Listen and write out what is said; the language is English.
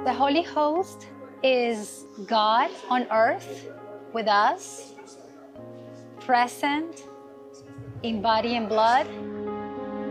The Holy Host is God on earth with us, present in body and blood,